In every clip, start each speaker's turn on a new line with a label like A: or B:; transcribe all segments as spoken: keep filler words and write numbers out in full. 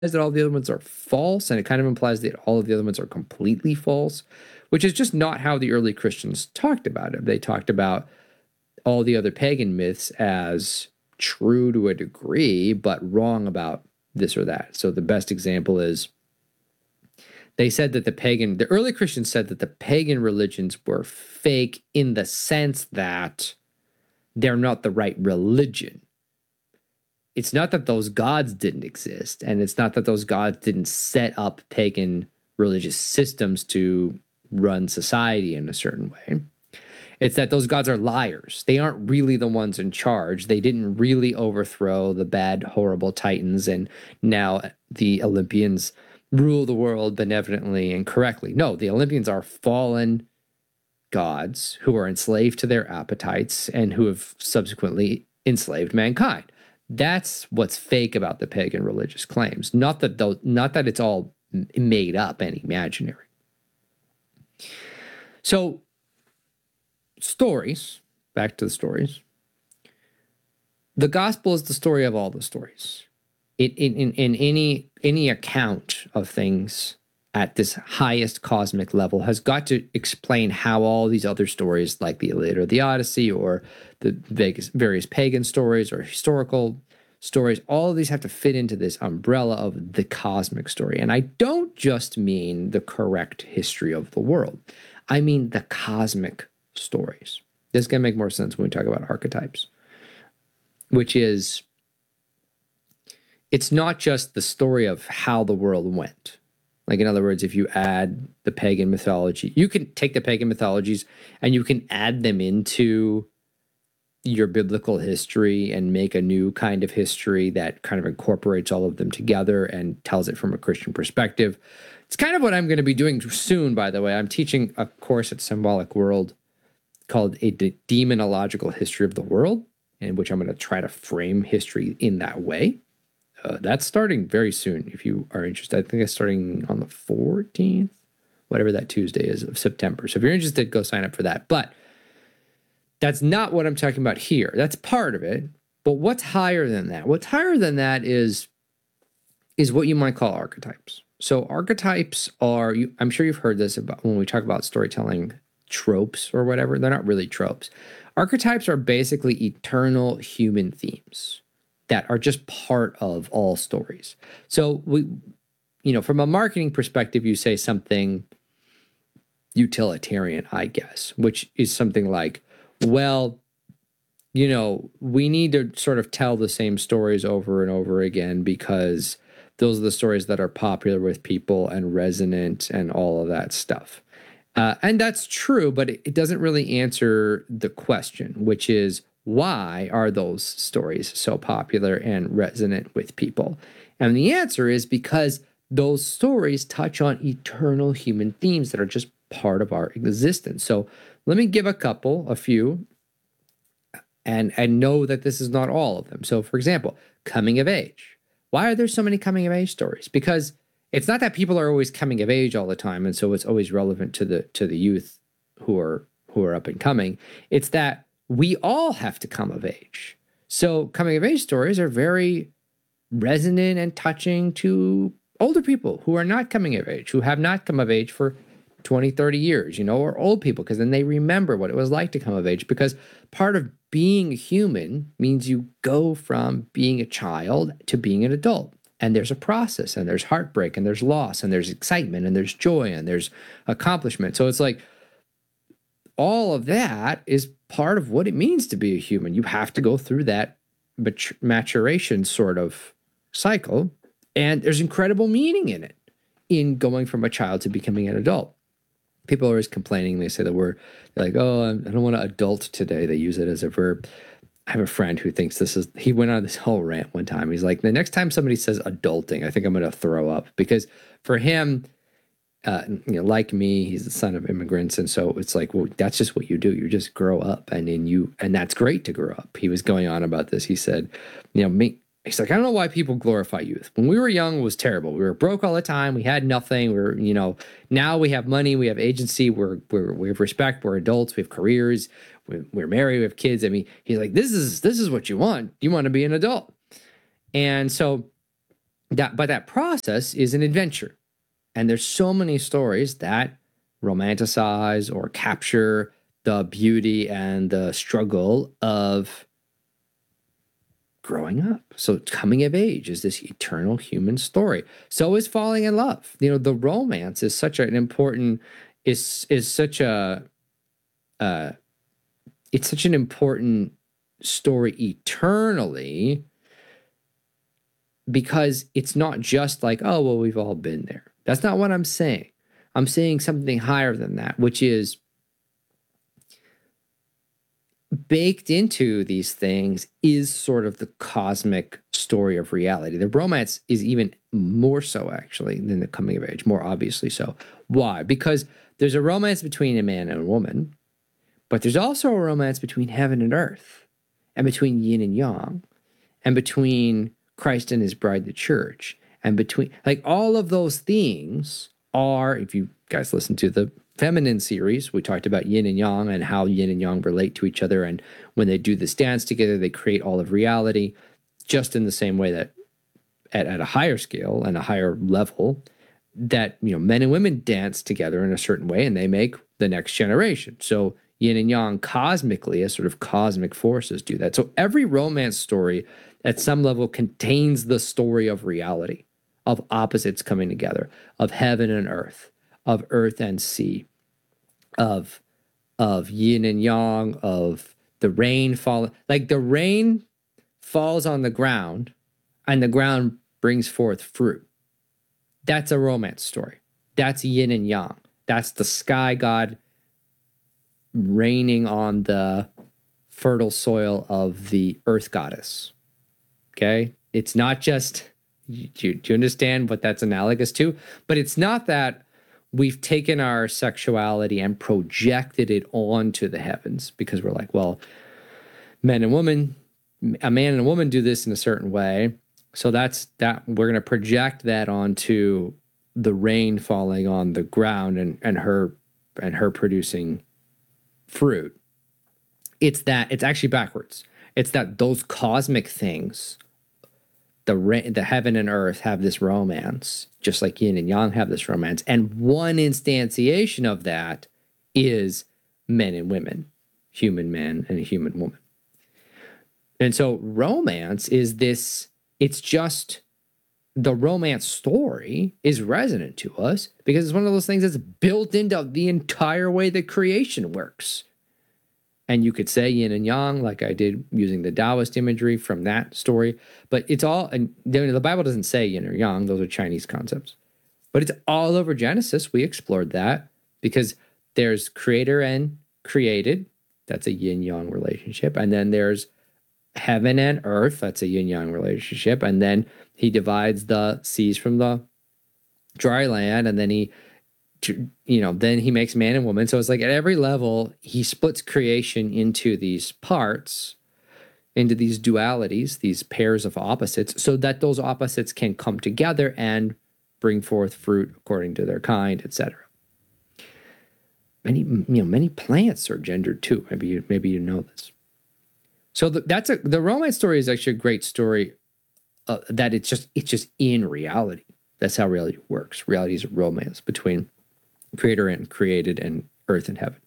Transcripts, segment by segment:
A: that all the other ones are false, and it kind of implies that all of the other ones are completely false, which is just not how the early Christians talked about it. They talked about all the other pagan myths as true to a degree, but wrong about this or that. So the best example is they said that the pagan, the early Christians said that the pagan religions were fake in the sense that they're not the right religion. It's not that those gods didn't exist, and it's not that those gods didn't set up pagan religious systems to run society in a certain way. It's that those gods are liars. They aren't really the ones in charge. They didn't really overthrow the bad, horrible Titans, and now the Olympians rule the world benevolently and correctly. No, the Olympians are fallen gods who are enslaved to their appetites and who have subsequently enslaved mankind. That's what's fake about the pagan religious claims. Not that those, not that it's all made up and imaginary. So, stories, back to the stories. The gospel is the story of all the stories. It, in, in, in any any account of things at this highest cosmic level has got to explain how all these other stories, like the Iliad or the Odyssey, or the Vegas, various pagan stories or historical stories, all of these have to fit into this umbrella of the cosmic story. And I don't just mean the correct history of the world. I mean the cosmic stories. This is going to make more sense when we talk about archetypes, which is, it's not just the story of how the world went. Like, in other words, if you add the pagan mythology, you can take the pagan mythologies and you can add them into your biblical history and make a new kind of history that kind of incorporates all of them together and tells it from a Christian perspective. It's kind of what I'm going to be doing soon, by the way. I'm teaching a course at Symbolic World called A De- Demonological History of the World, in which I'm going to try to frame history in that way. Uh, that's starting very soon, if you are interested. I think it's starting on the fourteenth, whatever that Tuesday is, of September. So if you're interested, go sign up for that. But that's not what I'm talking about here. That's part of it. But what's higher than that? What's higher than that is, is what you might call archetypes. So archetypes are, you, I'm sure you've heard this about when we talk about storytelling tropes or whatever. They're not really tropes. Archetypes are basically eternal human themes that are just part of all stories. So we, you know, from a marketing perspective, you say something utilitarian, I guess, which is something like, well, you know, we need to sort of tell the same stories over and over again because those are the stories that are popular with people and resonant and all of that stuff. Uh, and that's true, but it, it doesn't really answer the question, which is, why are those stories so popular and resonant with people? And the answer is because those stories touch on eternal human themes that are just part of our existence. So let me give a couple, a few, and, and know that this is not all of them. So for example, coming of age. Why are there so many coming of age stories? Because it's not that people are always coming of age all the time, and so it's always relevant to the to the youth who are who are up and coming. It's that we all have to come of age. So coming of age stories are very resonant and touching to older people who are not coming of age, who have not come of age for twenty, thirty years, you know, or old people, because then they remember what it was like to come of age. Because part of being human means you go from being a child to being an adult. And there's a process, and there's heartbreak, and there's loss, and there's excitement, and there's joy, and there's accomplishment. So it's like all of that is part of what it means to be a human. You have to go through that maturation sort of cycle, and there's incredible meaning in it, in going from a child to becoming an adult. People are always complaining. They say the word, they're like, oh, I don't want to adult today. They use it as a verb. I have a friend who thinks this is, he went on this whole rant one time. He's like, the next time somebody says adulting, I think I'm going to throw up. Because for him, uh, you know, like me, he's the son of immigrants. And so it's like, well, that's just what you do. You just grow up, and then you, and that's great to grow up. He was going on about this. He said, you know, me, he's like, I don't know why people glorify youth. When we were young, it was terrible. We were broke all the time. We had nothing. We were, you know, now we have money. We have agency. We're, we're, we have respect. We're adults. We have careers. We, we're married. We have kids. I mean, he's like, this is, this is what you want. You want to be an adult. And so that, but that process is an adventure. And there's so many stories that romanticize or capture the beauty and the struggle of growing up. So coming of age is this eternal human story. So is falling in love. You know, the romance is such an important, is is such a uh it's such an important story eternally, because it's not just like, oh, well, we've all been there. That's not what I'm saying. I'm saying something higher than that, which is baked into these things is sort of the cosmic story of reality. The romance is even more so, actually, than the coming of age, more obviously so. Why? Because there's a romance between a man and a woman, but there's also a romance between heaven and earth, and between yin and yang, and between Christ and his bride, the church, and between, like, all of those things are, if you guys listen to the feminine series, we talked about yin and yang and how yin and yang relate to each other. And when they do this dance together, they create all of reality, just in the same way that at, at a higher scale and a higher level, that, you know, men and women dance together in a certain way and they make the next generation. So yin and yang cosmically, as sort of cosmic forces, do that. So every romance story at some level contains the story of reality, of opposites coming together, of heaven and earth, of earth and sea, of of yin and yang, of the rain falling. Like the rain falls on the ground and the ground brings forth fruit. That's a romance story. That's yin and yang. That's the sky god raining on the fertile soil of the earth goddess. Okay? It's not just, do you, do you understand what that's analogous to? But it's not that we've taken our sexuality and projected it onto the heavens, because we're like, well, men and women, a man and a woman do this in a certain way. So that's that, we're going to project that onto the rain falling on the ground and, and her and her producing fruit. It's that, it's actually backwards. It's that those cosmic things, the rain, the heaven and earth, have this romance, just like yin and yang have this romance. And one instantiation of that is men and women, human man and a human woman. And so romance is this, it's just, the romance story is resonant to us because it's one of those things that's built into the entire way that creation works. And you could say yin and yang, like I did using the Taoist imagery from that story. But it's all, and the Bible doesn't say yin or yang, those are Chinese concepts. But it's all over Genesis. We explored that because there's creator and created. That's a yin-yang relationship. And then there's heaven and earth. That's a yin-yang relationship. And then he divides the seas from the dry land. And then he, you know, then he makes man and woman. So it's like at every level, he splits creation into these parts, into these dualities, these pairs of opposites, so that those opposites can come together and bring forth fruit according to their kind, et cetera. Many, you know, many plants are gendered too. Maybe you, maybe you know this. So the, that's a the romance story is actually a great story. Uh, that it's just it's just in reality. That's how reality works. Reality is a romance between creator and created and earth and heaven.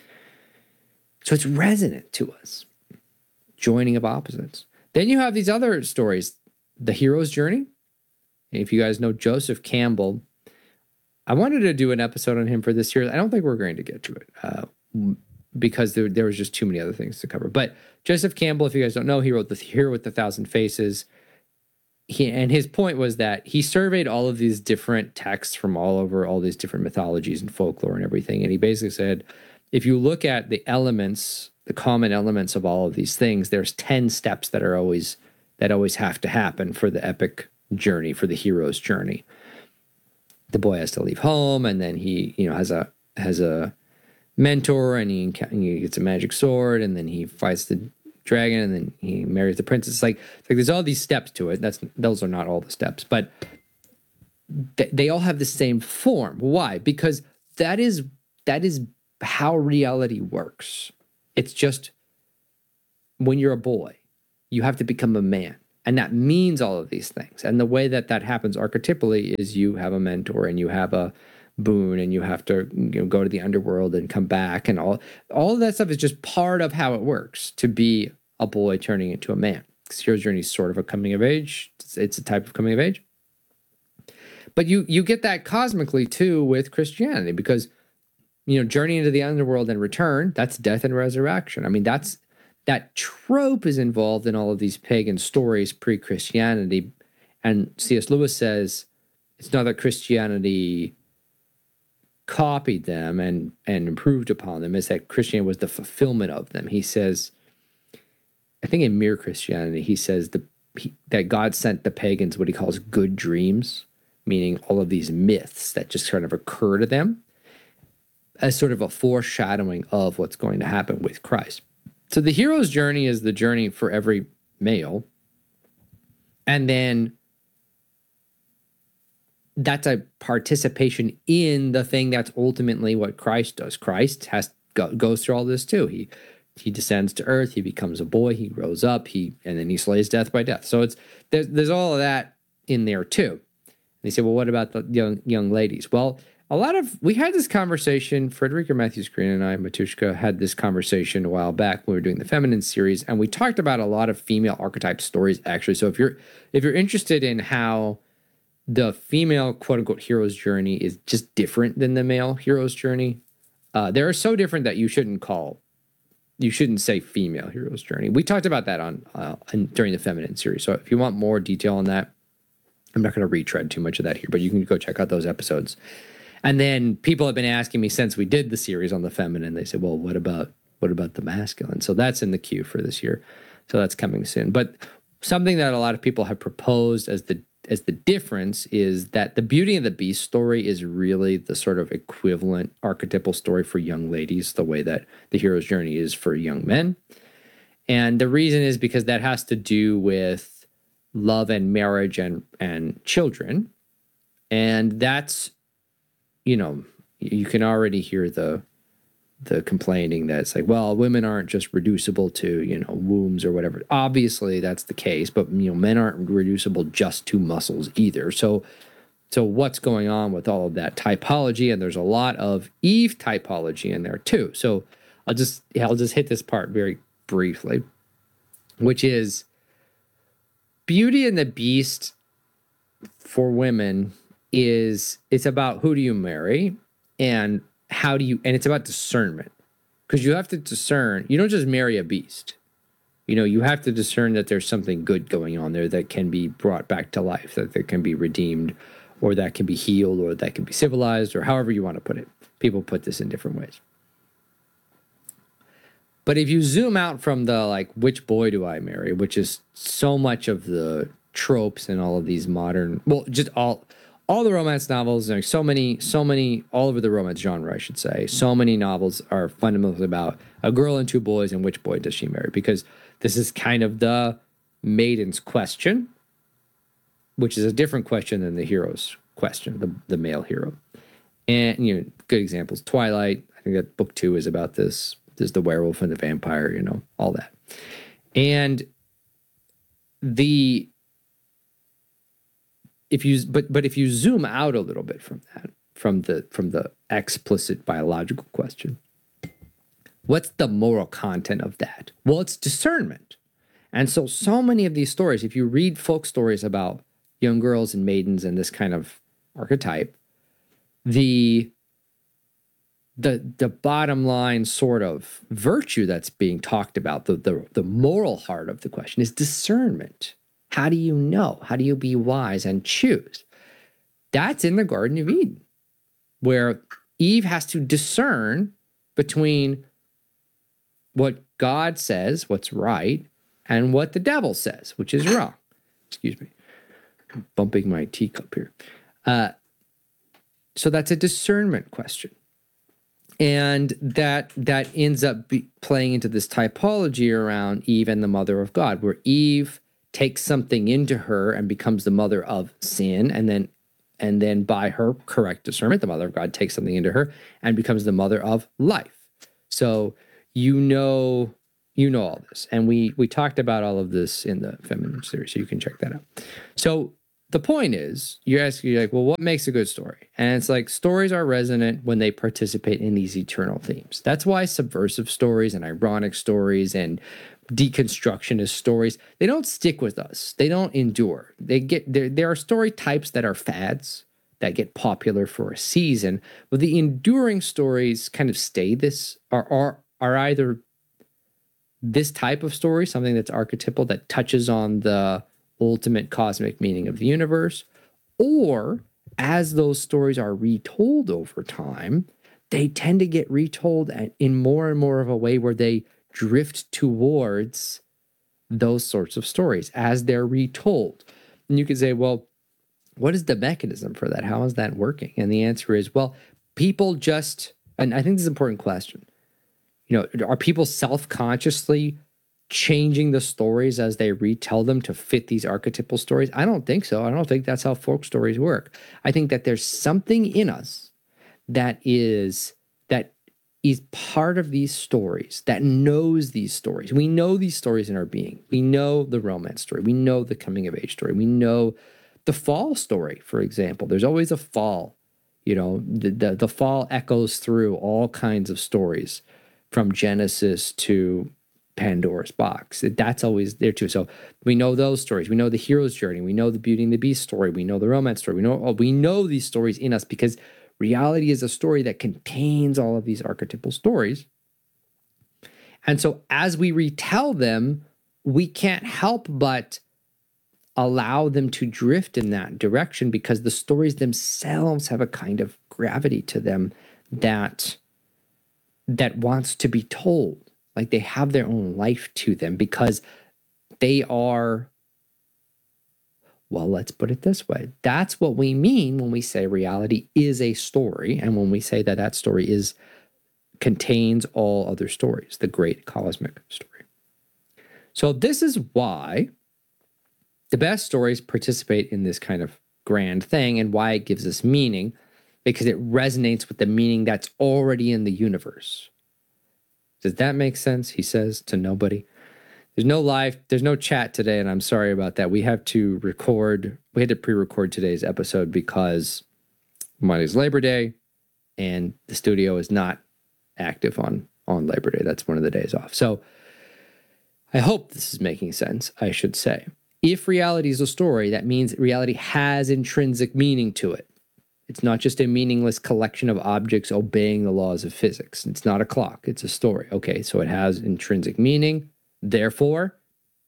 A: So it's resonant to us. Joining of opposites. Then you have these other stories, the hero's journey. If you guys know Joseph Campbell, I wanted to do an episode on him for this year. I don't think we're going to get to it uh, because there, there was just too many other things to cover. But Joseph Campbell, if you guys don't know, he wrote The Hero with a Thousand Faces. He, and his point was that he surveyed all of these different texts from all over, all these different mythologies and folklore and everything. And he basically said, if you look at the elements, the common elements of all of these things, there's ten steps that are always, that always have to happen for the epic journey, for the hero's journey. The boy has to leave home, and then he, you know, has a has a mentor, and he, he gets a magic sword, and then he fights the dragon, and then he marries the princess. It's like, it's like there's all these steps to it. That's those are not all the steps, but th- they all have the same form. Why? Because that is that is how reality works. It's just when you're a boy, you have to become a man. And that means all of these things. And the way that that happens archetypally is you have a mentor and you have a boon and you have to, you know, go to the underworld and come back, and all all of that stuff is just part of how it works to be a boy turning into a man. Because Hero's Journey is sort of a coming of age. It's, it's a type of coming of age. But you you get that cosmically too with Christianity, because, you know, journey into the underworld and return, that's death and resurrection. I mean, that's that trope is involved in all of these pagan stories pre-Christianity. And C S Lewis says it's not that Christianity copied them and, and improved upon them, it's that Christianity was the fulfillment of them. He says, I think in Mere Christianity, he says the, he, that God sent the pagans what he calls good dreams, meaning all of these myths that just kind of occur to them as sort of a foreshadowing of what's going to happen with Christ. So the hero's journey is the journey for every male. And then that's a participation in the thing that's ultimately what Christ does. Christ has go, goes through all this too. He he descends to earth, he becomes a boy, he grows up, he and then he slays death by death. So it's there's there's all of that in there too. And they say, well, what about the young young ladies? Well, a lot of, we had this conversation, Frederica Matthews Green and I, Matushka, had this conversation a while back when we were doing the feminine series, and we talked about a lot of female archetype stories, actually. So if you're if you're interested in how the female quote-unquote hero's journey is just different than the male hero's journey, uh, they're so different that you shouldn't call, you shouldn't say female hero's journey. We talked about that on uh, in, during the feminine series. So if you want more detail on that, I'm not going to retread too much of that here, but you can go check out those episodes. And then people have been asking me since we did the series on the feminine, they said, well, what about what about the masculine? So that's in the queue for this year. So that's coming soon. But something that a lot of people have proposed as the as the difference is that the Beauty and the Beast story is really the sort of equivalent archetypal story for young ladies, the way that the hero's journey is for young men. And the reason is because that has to do with love and marriage and and children. And that's, you know, you can already hear the the complaining that it's like, well, women aren't just reducible to, you know, wombs or whatever. Obviously, that's the case, but, you know, men aren't reducible just to muscles either. So, so what's going on with all of that typology? And there's a lot of Eve typology in there too. So I'll just, yeah, I'll just hit this part very briefly, which is Beauty and the Beast for women is, it's about who do you marry and how do you, and it's about discernment, because you have to discern, you don't just marry a beast. You know, you have to discern that there's something good going on there that can be brought back to life, that, that can be redeemed, or that can be healed, or that can be civilized, or however you want to put it. People put this in different ways. But if you zoom out from the, like, which boy do I marry, which is so much of the tropes and all of these modern, well, just all, all the romance novels, there's so many, so many, all over the romance genre, I should say, so many novels are fundamentally about a girl and two boys and which boy does she marry, because this is kind of the maiden's question, which is a different question than the hero's question, the, the male hero. And, you know, good examples, Twilight, I think that book two is about this. There's the werewolf and the vampire, you know, all that. And the, if you, but, but if you zoom out a little bit from that, from the, from the explicit biological question, what's the moral content of that? Well, it's discernment. And so, so many of these stories, if you read folk stories about young girls and maidens and this kind of archetype, the, the, the bottom line sort of virtue that's being talked about, the, the, the moral heart of the question is discernment. How do you know? How do you be wise and choose? That's in the Garden of Eden, where Eve has to discern between what God says, what's right, and what the devil says, which is wrong. Excuse me. I'm bumping my teacup here. Uh, so that's a discernment question. And that that ends up be playing into this typology around Eve and the mother of God, where Eve takes something into her and becomes the mother of sin, and then and then by her correct discernment, the mother of God takes something into her and becomes the mother of life. So you know you know all this. And we we talked about all of this in the Feminine series, so you can check that out. So the point is, you're asking, you're like, well, what makes a good story? And it's like, stories are resonant when they participate in these eternal themes. That's why subversive stories and ironic stories and deconstructionist stories, they don't stick with us. They don't endure. They get there. There are story types that are fads that get popular for a season, but the enduring stories kind of stay this are are are either this type of story, something that's archetypal that touches on the ultimate cosmic meaning of the universe, or as those stories are retold over time, they tend to get retold in more and more of a way where they drift towards those sorts of stories as they're retold. And you could say, well, what is the mechanism for that? How is that working? And the answer is, well, people just, and I think this is an important question, you know, are people self-consciously changing the stories as they retell them to fit these archetypal stories? I don't think so. I don't think that's how folk stories work. I think that there's something in us that is that is part of these stories, that knows these stories. We know these stories in our being. We know the romance story. We know the coming of age story. We know the fall story, for example. There's always a fall. You know, the, the, the fall echoes through all kinds of stories from Genesis to Pandora's box. That's always there too. So we know those stories. We know the hero's journey. We know the Beauty and the Beast story. We know the romance story. We know oh, we know these stories in us because reality is a story that contains all of these archetypal stories. And so as we retell them, we can't help but allow them to drift in that direction because the stories themselves have a kind of gravity to them that that wants to be told. Like they have their own life to them because they are, well, let's put it this way. That's what we mean when we say reality is a story, and when we say that that story is contains all other stories, the great cosmic story. So this is why the best stories participate in this kind of grand thing and why it gives us meaning, because it resonates with the meaning that's already in the universe. Does that make sense? He says to nobody. There's no live, there's no chat today, and I'm sorry about that. We have to record, we had to pre-record today's episode because Monday's Labor Day, and the studio is not active on, on Labor Day. That's one of the days off. So I hope this is making sense, I should say. If reality is a story, that means reality has intrinsic meaning to it. It's not just a meaningless collection of objects obeying the laws of physics. It's not a clock. It's a story. Okay, so it has intrinsic meaning. Therefore,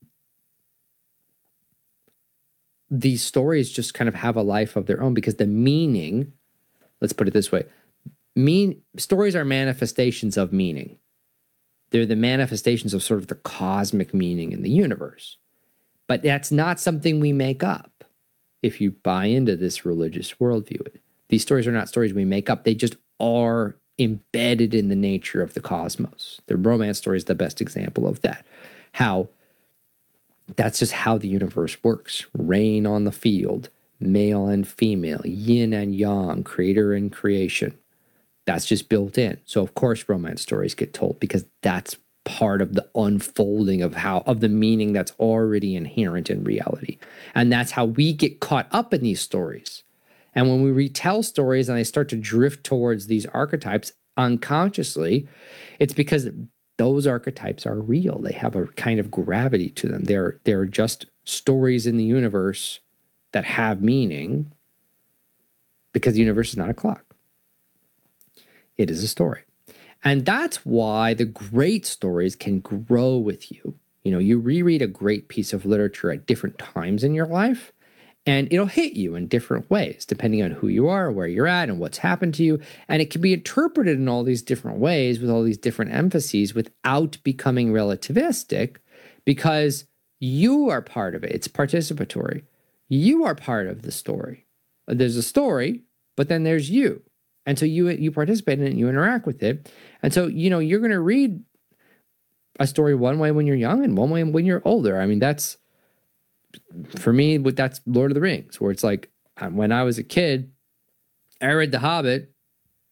A: these stories just kind of have a life of their own because the meaning, let's put it this way, mean stories are manifestations of meaning. They're the manifestations of sort of the cosmic meaning in the universe. But that's not something we make up if you buy into this religious worldview. These stories are not stories we make up. They just are embedded in the nature of the cosmos. The romance story is the best example of that. How that's just how the universe works. Rain on the field, male and female, yin and yang, creator and creation. That's just built in. So of course romance stories get told because that's part of the unfolding of how of the meaning that's already inherent in reality. And that's how we get caught up in these stories. And when we retell stories and they start to drift towards these archetypes unconsciously, it's because those archetypes are real. They have a kind of gravity to them. They're they're just stories in the universe that have meaning because the universe is not a clock. It is a story. And that's why the great stories can grow with you. You know, you reread a great piece of literature at different times in your life, and it'll hit you in different ways, depending on who you are, where you're at, and what's happened to you. And it can be interpreted in all these different ways with all these different emphases without becoming relativistic because you are part of it. It's participatory. You are part of the story. There's a story, but then there's you. And so you you participate in it, and you interact with it. And so, you know, you're going to read a story one way when you're young and one way when you're older. I mean, that's, for me, that's Lord of the Rings, where it's like, when I was a kid, I read The Hobbit,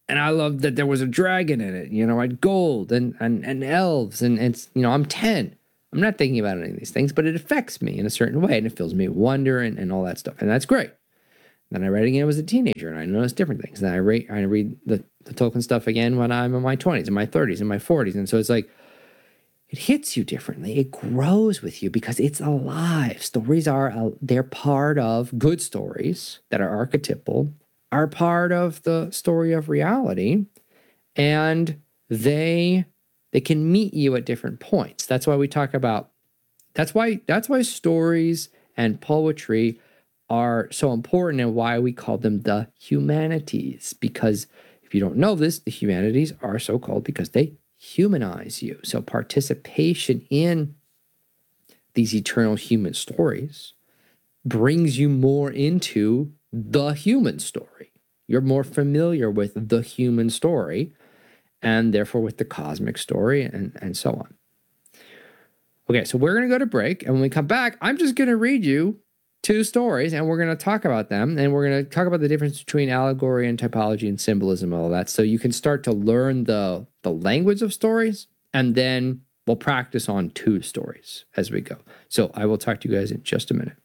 A: And I loved that there was a dragon in it. You know, I had gold and and, and elves. And, and, you know, I'm ten. I'm not thinking about any of these things, but it affects me in a certain way. And it fills me with wonder and, and all that stuff. And that's great. Then I read again as a teenager, and I noticed different things. Then I read, I read the, the Tolkien stuff again when I'm in my twenties, in my thirties, in my forties. And so it's like, it hits you differently. It grows with you because it's alive. Stories are, uh, they're part of good stories that are archetypal, are part of the story of reality. And they, they can meet you at different points. That's why we talk about, that's why, that's why stories and poetry are so important and why we call them the humanities. Because if you don't know this, the humanities are so called because they humanize you. So participation in these eternal human stories brings you more into the human story. You're more familiar with the human story and therefore with the cosmic story and, and so on. Okay, so we're going to go to break. And when we come back, I'm just going to read you two stories, and we're going to talk about them, and we're going to talk about the difference between allegory and typology and symbolism and all that, so you can start to learn the, the language of stories, and then we'll practice on two stories as we go. So I will talk to you guys in just a minute.